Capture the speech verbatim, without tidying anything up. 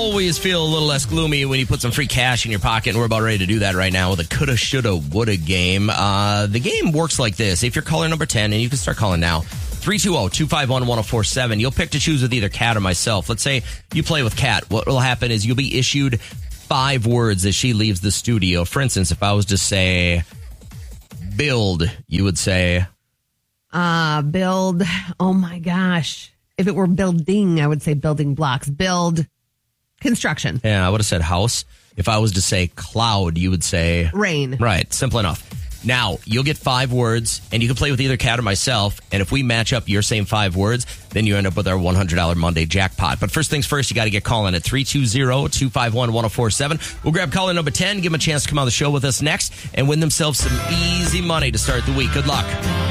always feel a little less gloomy when you put some free cash in your pocket, and we're about ready to do that right now with a coulda, shoulda, woulda game. Uh, the game works like this. If you're caller number ten, and you can start calling now, three two zero, two five one, one zero four seven. You'll pick to choose with either Kat or myself. Let's say you play with Kat. What will happen is you'll be issued five words as she leaves the studio. For instance, if I was to say build, you would say... Uh, build. Oh, my gosh. If it were building, I would say building blocks. Build construction. Yeah, I would have said house. If I was to say cloud, you would say... rain. Right. Simple enough. Now, you'll get five words, and you can play with either Kat or myself. And if we match up your same five words, then you end up with our one hundred dollars Monday jackpot. But first things first, you got to get calling at three two zero, two five one, one zero four seven. We'll grab caller number ten, give them a chance to come on the show with us next, and win themselves some easy money to start the week. Good luck.